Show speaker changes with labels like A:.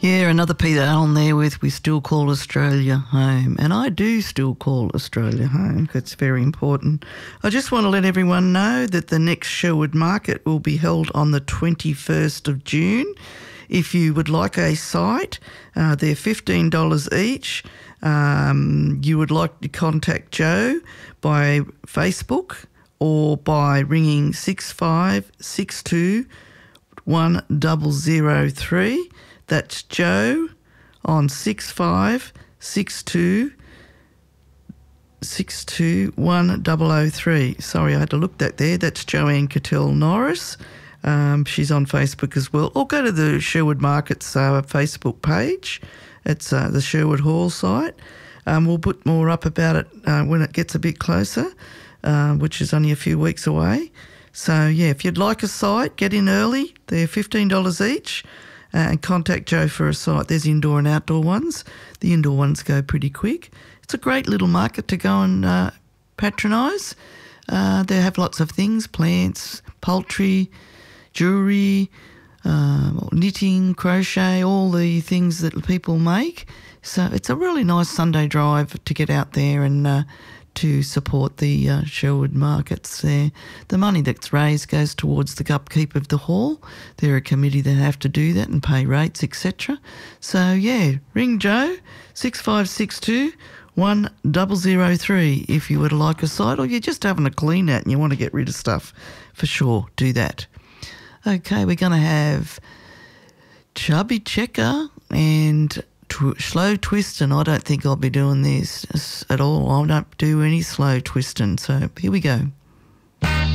A: Yeah, another Peter Allen there with "We Still Call Australia Home." And I do still call Australia home. It's very important. I just want to let everyone know that the next Sherwood Market will be held on the 21st of June. If you would like a site, they're $15 each. You would like to contact Joe by Facebook or by ringing 6562 1003. That's Joe on 6562 1003. Sorry, I had to look that there. That's Joanne Cattell Norris. She's on Facebook as well. Or go to the Sherwood Market's Facebook page. It's the Sherwood Hall site. We'll put more up about it when it gets a bit closer, which is only a few weeks away. So, yeah, if you'd like a site, get in early. They're $15 each. And contact Joe for a site. There's indoor and outdoor ones. The indoor ones go pretty quick. It's a great little market to go and patronise. They have lots of things, plants, poultry, jewellery, knitting, crochet, all the things that people make. So it's a really nice Sunday drive to get out there and to support the Sherwood Markets there. The money that's raised goes towards the upkeep of the hall. They're a committee that have to do that and pay rates, etc. So, yeah, ring Joe, 6562 1003 if you would like a site, or you're just having a clean out and you want to get rid of stuff. For sure, do that. Okay, we're going to have Chubby Checker and slow twist, and I don't think I'll be doing this at all. I don't do any slow twisting, so here we go.